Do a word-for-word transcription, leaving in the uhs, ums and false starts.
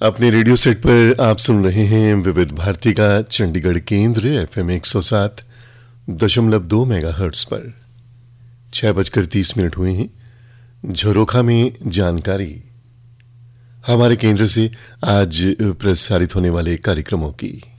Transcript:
अपने radio set पर आप सुन रहे हैं विविध भारती का चंडीगढ़ केंद्र एफएम एक सौ सात दशमलव दो मेगाहर्ट्ज पर। छह बजकर तीस मिनट हुए हैं। झरोखा में जानकारी हमारे केंद्र से आज प्रसारित होने वाले कार्यक्रमों की।